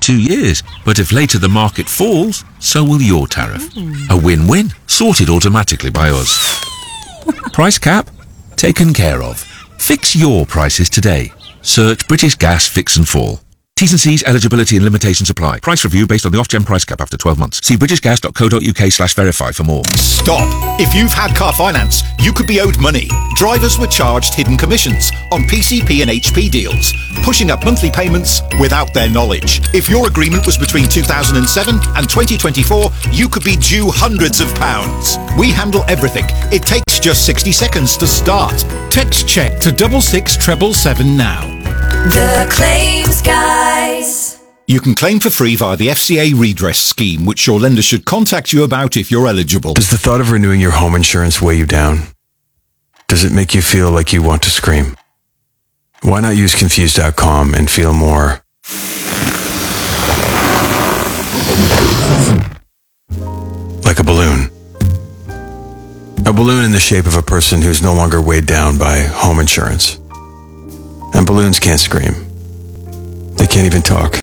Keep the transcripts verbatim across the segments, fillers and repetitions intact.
two years. But if later the market falls, so will your tariff. Mm. A win-win, sorted automatically by us. Price cap? Taken care of. Fix your prices today. Search British Gas Fix and Fall. T's and C's, eligibility and limitations apply. Price review based on the Ofgem price cap after twelve months. See britishgas.co.uk slash verify for more. Stop! If you've had car finance, you could be owed money. Drivers were charged hidden commissions on P C P and H P deals, pushing up monthly payments without their knowledge. If your agreement was between two thousand seven and twenty twenty-four, you could be due hundreds of pounds. We handle everything. It takes just sixty seconds to start. Text check to double six treble seven now. The Claims Guys. You can claim for free via the F C A redress scheme, which your lender should contact you about if you're eligible. Does the thought of renewing your home insurance weigh you down? Does it make you feel like you want to scream? Why not use Confused dot com and feel more like a balloon? A balloon in the shape of a person who's no longer weighed down by home insurance. And balloons can't scream. They can't even talk.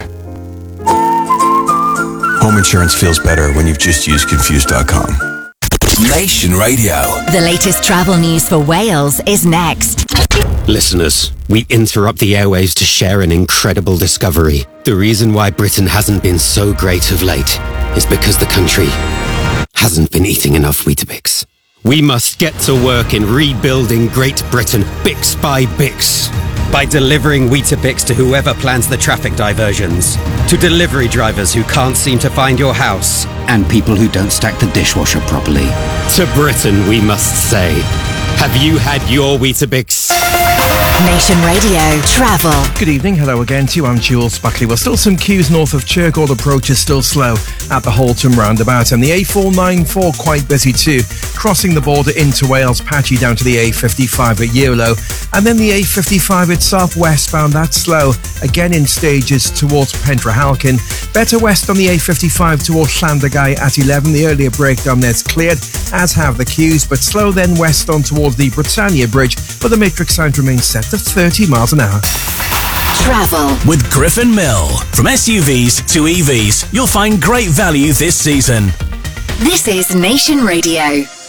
Home insurance feels better when you've just used Confused dot com. Nation Radio. The latest travel news for Wales is next. Listeners, we interrupt the airwaves to share an incredible discovery. The reason why Britain hasn't been so great of late is because the country hasn't been eating enough Weetabix. We must get to work in rebuilding Great Britain, bix by bix. By delivering Weetabix to whoever plans the traffic diversions, to delivery drivers who can't seem to find your house, and people who don't stack the dishwasher properly. To Britain, we must say, have you had your Weetabix? Nation Radio Travel. Good evening, hello again to you, I'm Jules Buckley. Well, still some queues north of Chirkord. Approach is still slow at the Halton roundabout, and the A four ninety-four quite busy too, crossing the border into Wales, patchy down to the A fifty-five at Earlow, and then the A fifty-five itself westbound, that's slow, again in stages towards Pentrahalkin. Better west on the A fifty-five towards Llandergai at eleven, the earlier breakdown there's cleared, as have the queues, but slow then west on towards the Britannia Bridge, but the matrix sound remains set to thirty miles an hour. Travel with Griffin Mill. From S U Vs to E Vs, you'll find great value this season. This is Nation Radio.